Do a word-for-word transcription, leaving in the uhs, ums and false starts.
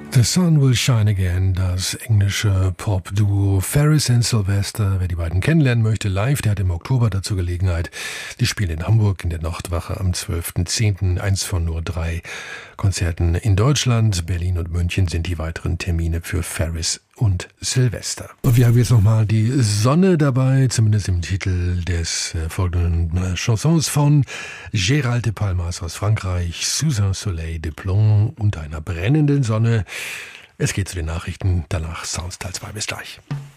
The Sun Will Shine Again, das englische Pop-Duo Ferris and Sylvester. Wer die beiden kennenlernen möchte live, der hat im Oktober dazu Gelegenheit. Die spielen in Hamburg in der Nachtwache am zwölften zehnten Eins von nur drei Konzerten in Deutschland. Berlin und München sind die weiteren Termine für Ferris und Sylvester. Und wir haben jetzt nochmal die Sonne dabei, zumindest im Titel des äh, folgenden äh, Chansons von Gérald de Palmas aus Frankreich, Sous un soleil de plomb, unter einer brennenden Sonne. Es geht zu den Nachrichten, danach Sounds Teil zwei. Bis gleich.